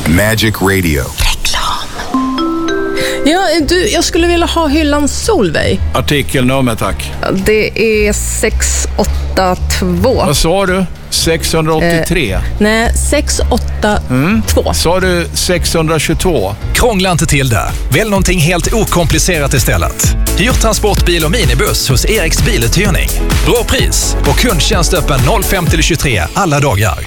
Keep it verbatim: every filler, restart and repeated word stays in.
Magic Radio. Reklam. Ja, du, jag skulle vilja ha hyllan Solveig. Artikelnummer, tack. Det är sex åtta två. Vad sa du? sexhundraåttiotre? Eh, nej, sex åtta två. Mm. Sa du sexhundratjugotvå? Krångla inte till det. Välj någonting helt okomplicerat istället. Hyr transportbil och minibuss hos Eriks biluthyrning. Bra pris och kundtjänst öppen fem till tjugotre alla dagar.